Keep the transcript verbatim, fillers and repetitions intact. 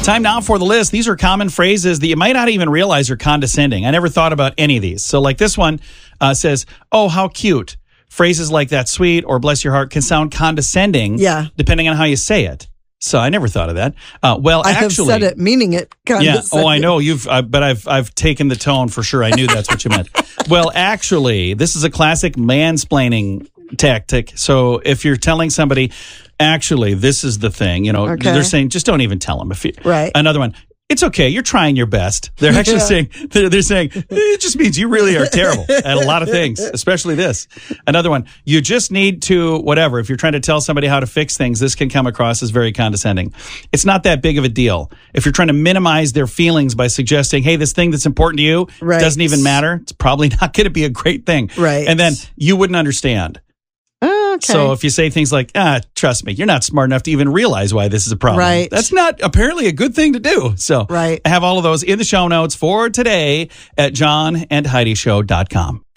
Time now for the list. These are common phrases that you might not even realize are condescending. I never thought about any of these. So like this one uh, says, oh, how cute. Phrases like that sweet or bless your heart can sound condescending yeah. depending on how you say it. So I never thought of that. Uh, well, I actually, have said it meaning it condescending. Yeah. Oh, I know you've, uh, but I've I've taken the tone for sure. I knew that's what you meant. Well, actually, this is a classic mansplaining tactic. So if you're telling somebody, actually, this is the thing, you know, Okay. they're saying just don't even tell them. If you, Right. Another one. It's okay. You're trying your best. They're actually Yeah. saying, they're, they're saying, it just means you really are terrible at a lot of things, especially this. Another one, you just need to, whatever. If you're trying to tell somebody how to fix things, this can come across as very condescending. It's not that big of a deal. If you're trying to minimize their feelings by suggesting, hey, this thing that's important to you Right. doesn't even matter, it's probably not going to be a great thing. Right. And then you wouldn't understand. Oh, okay. So if you say things like, ah, trust me, you're not smart enough to even realize why this is a problem. Right. That's not apparently a good thing to do. So Right. I have all of those in the show notes for today at john and heidi show dot com.